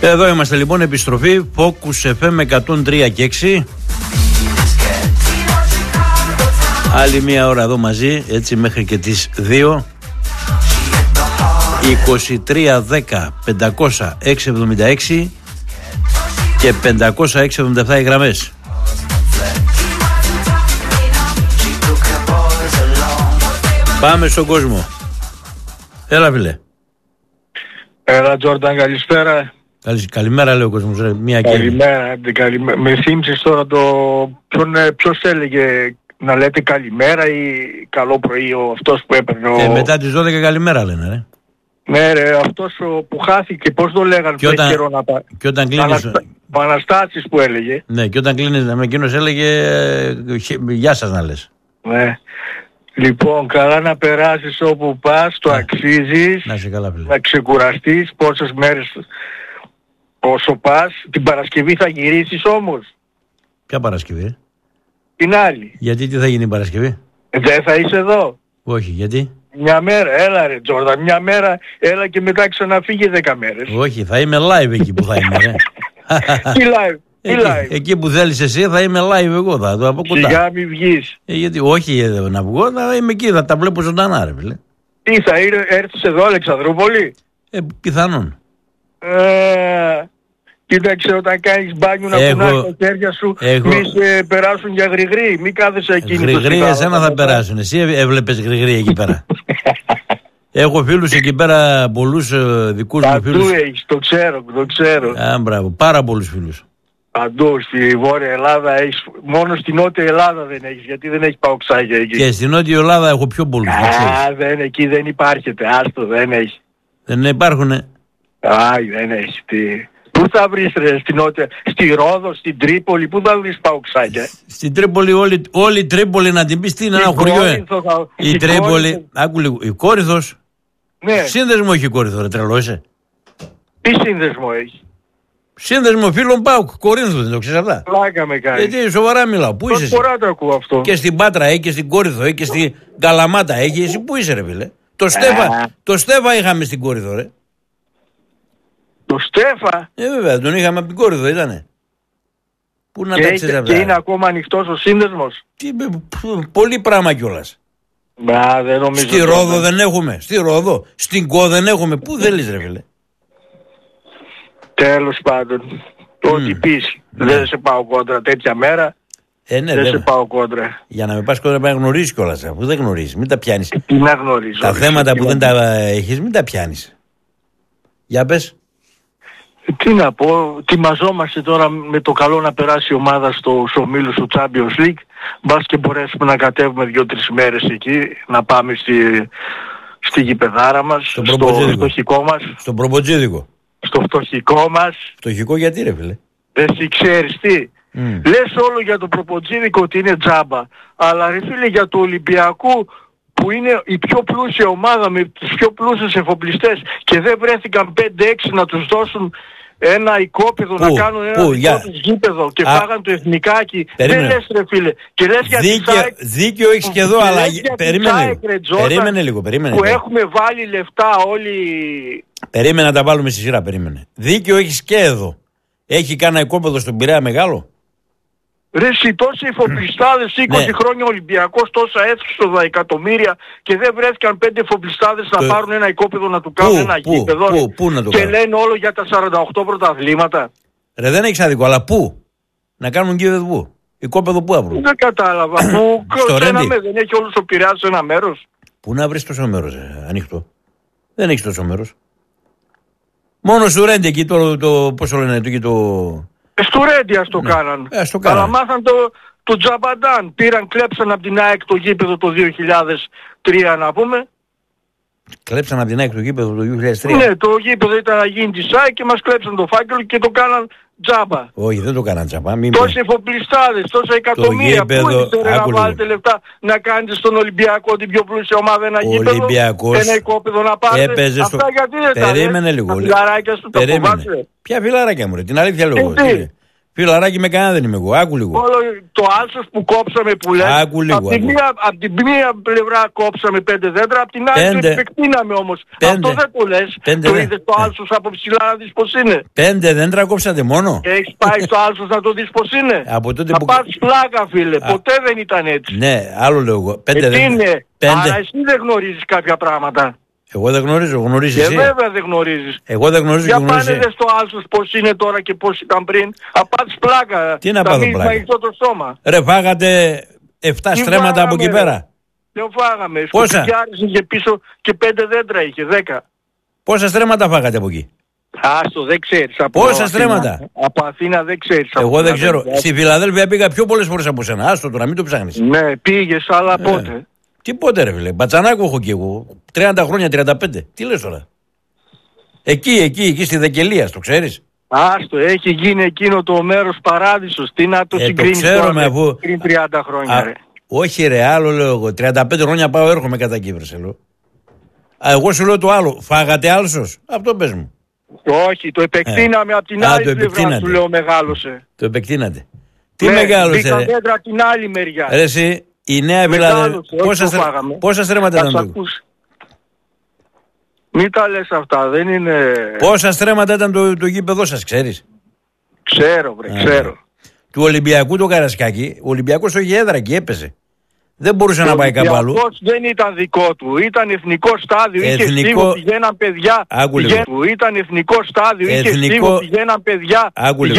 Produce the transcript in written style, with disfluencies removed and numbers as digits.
Εδώ είμαστε λοιπόν, επιστροφή Focus FM 103 και 6. Άλλη μία ώρα εδώ μαζί, έτσι μέχρι και τις 2. 23 10 500 676 και 500 677 οι γραμμές. Πάμε στον κόσμο. Έλα φίλε. Έλα Τζόρνταν, καλησπέρα. Καλημέρα λέει ο κόσμος. Καλημέρα. Με θύμισες τώρα το ποιος έλεγε να λέτε καλημέρα ή καλό πρωί αυτός που έπαιρνε μετά τις 12 καλημέρα λένε ρε. Ναι ρε, αυτός που χάθηκε, πώς το λέγανε πριν καιρό να πάει. Και όταν κλείνεις... Παναστάσεις που έλεγε. Ναι, και όταν κλείνεις με εκείνος έλεγε γεια σας να λες. Ναι. Λοιπόν, καλά να περάσεις όπου πας, το αξίζεις. Να είσαι καλά φίλε. Να ξεκουραστείς πόσες μέρες όσο πας. Την Παρασκευή θα γυρίσεις όμως. Ποια Παρασκευή? Την άλλη. Γιατί τι θα γίνει η Παρασκευή? Δεν θα είσαι εδώ. Όχι, γιατί? Μια μέρα, έλα ρε Τζόρνταν, μια μέρα, έλα και μετά ξαναφύγει 10 μέρες. Όχι, θα είμαι live εκεί που θα είμαι ρε. Τι live? Εκεί που θέλεις εσύ θα είμαι live εγώ, θα το από κοντά. Σιγά μη βγεις. Γιατί όχι να βγω, θα είμαι εκεί, θα τα βλέπω ζωντανά ρε φίλε. Τι θα έρθεις εδώ Αλεξανδρούπολη? Πιθανόν. Κοίταξε, όταν κάνεις μπάνιο να κουνάς τα χέρια σου, μη σε περάσουν για γρηγροί, μη κάθεσαι εκείνη. Γρηγροί εσένα θα περάσουν, εσύ έβλεπες γρηγροί εκεί πέρα. Έχω φίλους εκεί πέρα, πολλούς δικούς μου φίλους. Παντού έχεις, το ξέρω. Μπράβο, πάρα πολλούς φίλους. Παντού, στη Βόρεια Ελλάδα έχεις, μόνο στη Νότια Ελλάδα δεν έχεις, γιατί δεν έχει παοξάγια εκεί. Και στη Νότια Ελλάδα έχω πιο πολλούς. Εκεί δεν υπάρχεται, άστο, δεν έχει. Δεν υπάρχουνε. Δεν έχει, τι. Πού θα βρεις ρε, στη Νότια, στη Ρόδο, στην Τρίπολη, πού θα βρεις παοξάγια? Στην Τρίπολη, όλη η Τρίπολη να την πεις τι είναι ένα χωριό. Η Τρίπολη, άκου λίγο, η Κόρινθος. Ναι. Σύνδεσμο έχει η Κόρινθο, ρε τρελό είσαι. Τι σύνδεσμο έχει? Σύνδεσμο φίλων ΠΑΟΚ, Κορίνθου, δεν το ξέρεις αυτά? Πλάκα με κάνει. Γιατί σοβαρά μιλάω, πού είσαι? Πώς φορά το ακούω αυτό? Και στην Πάτρα έχει και στην Κόρινθο έχει και στην Καλαμάτα έχει, εσύ πού είσαι ρε φίλε? Το Στέφα είχαμε στην Κόρινθο ρε. Το Στέφα? Βέβαια, τον είχαμε από την Κόρινθο, ήτανε. Πού να τα ξέρεις αυτά? Και είναι ακόμα ανοιχτός ο σύνδεσμος? Πολύ πράγμα κιόλας. Δεν νομίζω. Στη Ρόδο δεν έχουμε, στη Ρόδο, στην Κο δεν έχουμε, πού θέλεις ρε φίλε? Τέλος πάντων, ό,τι πεις, δεν σε πάω κόντρα τέτοια μέρα. Ναι, δεν σε πάω κόντρα. Για να με πας κόντρα πρέπει να γνωρίσεις κιόλας, αφού δεν γνωρίζεις, μην τα πιάνεις. Τι να γνωρίζω? Τα θέματα που δεν τα έχεις, μην τα πιάνεις. Για πες. Τι να πω, ετοιμαζόμαστε τώρα με το καλό να περάσει η ομάδα στους ομίλους του Champions League. Μπας και μπορέσουμε να κατέβουμε 2-3 μέρες εκεί, να πάμε στη γηπεδάρα μας, στο φτωχικό μας. Στον Προποτζίδικο. Στο φτωχικό μας. Φτωχικό γιατί ρε φίλε? Εσύ ξέρεις τι? Λες όλο για το Προποτζίδικο ότι είναι τζάμπα. Αλλά ρε φίλε, για το Ολυμπιακό που είναι η πιο πλούσια ομάδα με τους πιο πλούσιους εφοπλιστές και δεν βρέθηκαν 5-6 να τους δώσουν ένα οικόπεδο, να κάνουν ένα δικό τους γήπεδο και φάγαν το εθνικάκι. Δεν λες ρε φίλε. Και λες για δίκιο έχεις και εδώ, αλλά περίμενε λίγο. Που έχουμε βάλει λεφτά όλοι. Περίμενε να τα βάλουμε στη σειρά, περίμενε. Δίκιο έχεις και εδώ. Έχει κάνα οικόπεδο στον Πειραιά μεγάλο? Ρε εσύ, τόσοι εφοπλιστάδες, 20 χρόνια Ολυμπιακός, τόσα έσοδα εκατομμύρια και δεν βρέθηκαν 5 εφοπλιστάδες να πάρουν ένα οικόπεδο να του κάνουν ένα γήπεδο και λένε όλο για τα 48 πρωταθλήματα. Ρε δεν έχεις άδικο, αλλά πού? Να κάνουν γήπεδο πού? Οικόπεδο πού αύριο? Δεν κατάλαβα. Δεν έχει όλους ο Πειραιάς ένα μέρος. Πού να βρεις τόσο μέρος ανοιχτό? Δεν έχεις τόσο μέρος. Μόνο στο Ρέντι εκεί το πόσο λένε εκεί το... Στο Ρέντι ας το κάναν. Αλλά μάθαν το Τζαμπαντάν. Κλέψαν από την ΑΕΚ το γήπεδο το 2003 να πούμε. Κλέψαν από την ΑΕΚ το γήπεδο το 2003? Ναι, το γήπεδο ήταν να γίνει της ΑΕΚ και μας κλέψαν το φάκελο και το κάναν τζάμπα. Όχι, δεν το κάναν τζάμπα. Τόσοι εφοπλιστάδες, τόσα εκατομμύρια. Πού ήθελε να βάλετε λεφτά να κάνετε στον Ολυμπιακό την πιο πλούσια ομάδα ένα γήπεδο? Ένα οικόπεδο να πάρετε? Αυτά γιατί δεν τα περίμενε λίγο. Τα φιλαράκια σου τα φοβάσαι? Ποια φιλαράκια μου ρε, την αλήθεια λέω. Φιλαράκι με κανένα δεν είμαι εγώ. Άκου λίγο. Όλο το άλσος που κόψαμε που λες. Άκου λίγο. Απ' την μία πλευρά κόψαμε 5 δέντρα, απ' την άλλη το επεκτείναμε όμως. Αυτό δεν το λες. Το είδες το άλσος από ψηλά να δεις πως είναι. 5 δέντρα κόψατε μόνο. Και έχεις πάει στο άλσος να το δεις πως είναι. Από τότε να πάρεις πλάκα φίλε. Ποτέ δεν ήταν έτσι. Ναι, άλλο λέω εγώ. 5 δέντρα. Είναι. Άρα εσύ δεν γνωρίζεις κάποια πράγματα. Εγώ δεν γνωρίζω, γνωρίζεις εσύ. Βέβαια δεν γνωρίζεις. Εγώ δεν γνωρίζω. Για πάνε δες το άλσος πως είναι τώρα και πως ήταν πριν. Απάτης πλάκα. Τι να πάθω πλάκα. Το στόμα. Ρε φάγατε 7 στρέμματα από εκεί πέρα. Δεν φάγαμε. Πόσα? Είχε πίσω και 5 δέντρα είχε, 10. Πόσα στρέμματα φάγατε από εκεί? Άστο, δεν ξέρεις. Πόσα στρέμματα? Από Αθήνα δεν ξέρεις. Εγώ δεν ξέρω. Στη Φιλαδέλφια πήγα πιο πολλές φορές από σένα. Άστο τώρα, μην το ψάχνεις. Ναι, πήγες, αλλά πότε? Τι πότε ρε φίλε, μπατσανάκο έχω κι εγώ. 30 χρόνια, 35. Τι λες τώρα? Εκεί στη Δεκελία, το ξέρεις? Άστο, έχει γίνει εκείνο το μέρος παράδεισος. Τι να το συγκρίνεις τώρα αφού... πριν 30 χρόνια ρε. Όχι ρε, άλλο λέω εγώ. 35 χρόνια πάω έρχομαι κατά Κύπρος. Εγώ σου λέω το άλλο. Φάγατε άλσος? Αυτό πες μου. Όχι, το επεκτείναμε από την άλλη πλευρά σου λέω μεγάλωσε. Το επεκτείνατε. Τι μεγάλωσε ρε? Μπήκα δέντρα την άλλη μεριά. Ρε εσύ, η νέα Φιλαδέλφια. Πόσα στρέμματα ήταν το? Μην τα λες αυτά, δεν είναι... Πόσα στρέμματα ήταν το γήπεδό σας, ξέρεις? Ξέρω βρε, ξέρω. Του Ολυμπιακού το Καρασκάκι, ο Ολυμπιακός όχι έδρα και έπεσε. Δεν μπορούσε να πάει κάπου αλλού. Ο Ολυμπιακός δεν ήταν δικό του, ήταν εθνικό στάδιο, είχε στίβο, πηγαίναν παιδιά. Ήταν εθνικό στάδιο, είχε στίβο, πηγαίναν παιδιά.